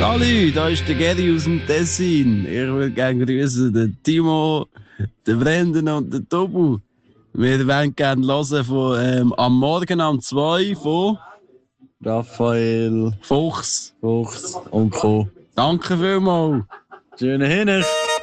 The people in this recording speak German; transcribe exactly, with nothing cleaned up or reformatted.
Hallo, da ist der Geri aus dem Tessin. Ich will gerne grüßen den Timo, den Brendan und den Tobu. Wir wollen gerne hören von ähm, am Morgen um zwei von Raphael Fuchs. Fuchs und Co. Danke vielmals. Schöne Hinricht.